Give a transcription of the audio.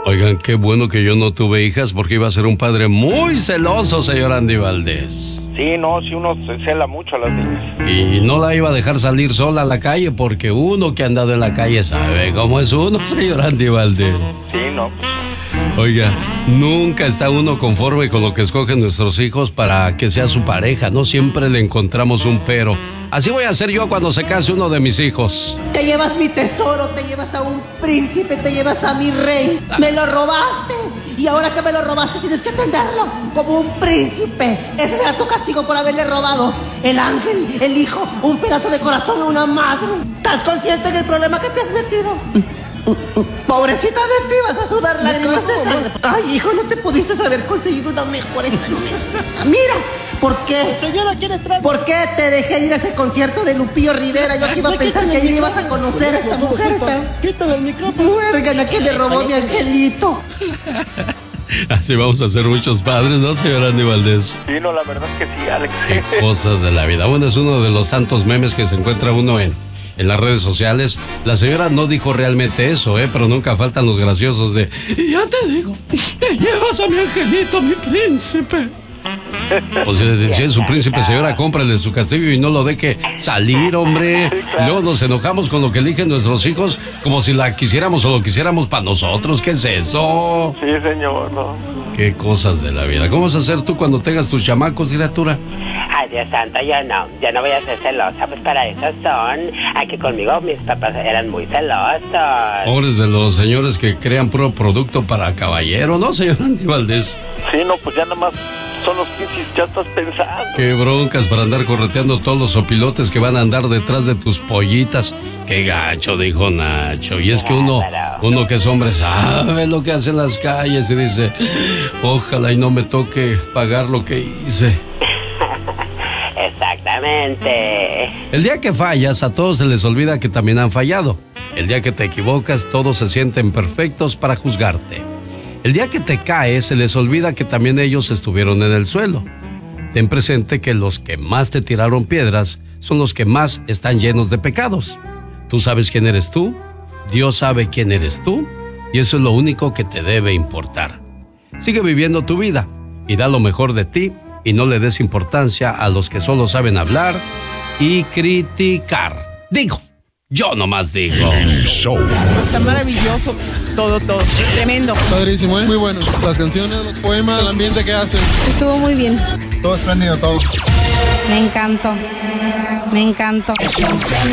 Oigan, qué bueno que yo no tuve hijas porque iba a ser un padre muy celoso, señor Andy Valdés. Sí, no, si uno se cela mucho a las niñas. Y no la iba a dejar salir sola a la calle porque uno que ha andado en la calle sabe cómo es uno, señor Andy Valdés. Sí, no, pues... Oiga, nunca está uno conforme con lo que escogen nuestros hijos para que sea su pareja, ¿no? Siempre le encontramos un pero. Así voy a hacer yo cuando se case uno de mis hijos. Te llevas mi tesoro, te llevas a un príncipe, te llevas a mi rey. Me lo robaste. Y ahora que me lo robaste tienes que atenderlo como un príncipe. Ese será tu castigo por haberle robado el ángel, el hijo, un pedazo de corazón a una madre. ¿Estás consciente del problema que te has metido? Pobrecita de ti, vas a sudar lágrimas de sangre. Ay, hijo, no te pudiste haber conseguido una mejor esposa. Mira, ¿por qué? Señora, ¿quién es trans? ¿Por qué te dejé ir a ese concierto de Lupillo Rivera? Yo que iba a pensar que ahí ibas a conocer a esta mujer. Quítale el micrófono. Muérgana, que le robó mi angelito. Así vamos a ser muchos padres, ¿no, señor Andy Valdés? Sí, no, la verdad es que sí, Alex. Qué cosas de la vida. Bueno, es uno de los tantos memes que se encuentra uno en las redes sociales. La señora no dijo realmente eso, pero nunca faltan los graciosos de... Y ya te digo, te llevas a mi angelito, mi príncipe. Pues si es su príncipe, señora, cómprale su castillo y no lo deje salir, hombre. Y luego nos enojamos con lo que eligen nuestros hijos como si la quisiéramos o lo quisiéramos para nosotros. ¿Qué es eso? Sí, señor, no. Qué cosas de la vida. ¿Cómo vas a hacer tú cuando tengas tus chamacos, criatura? Ay, Dios santo, yo no voy a ser celosa, pues para eso son. Aquí conmigo mis papás eran muy celosos. Pobres de los señores que crean puro producto para caballero, ¿no, señor Andy Valdés? Sí, no, pues ya nada más son los 15, ya estás pensando. Qué broncas para andar correteando todos los opilotes que van a andar detrás de tus pollitas. Qué gacho, dijo Nacho. Y es que uno que es hombre sabe lo que hace en las calles y dice, ojalá y no me toque pagar lo que hice. Exactamente. El día que fallas, a todos se les olvida que también han fallado. El día que te equivocas, todos se sienten perfectos para juzgarte. El día que te caes, se les olvida que también ellos estuvieron en el suelo. Ten presente que los que más te tiraron piedras son los que más están llenos de pecados. Tú sabes quién eres tú, Dios sabe quién eres tú, y eso es lo único que te debe importar. Sigue viviendo tu vida y da lo mejor de ti y no le des importancia a los que solo saben hablar y criticar. Digo, yo nomás digo. Está maravilloso. Todo. Tremendo. Padrísimo, ¿eh? Muy bueno. Las canciones, los poemas, el ambiente que hacen. Estuvo muy bien. Todo espléndido, todo. Me encantó.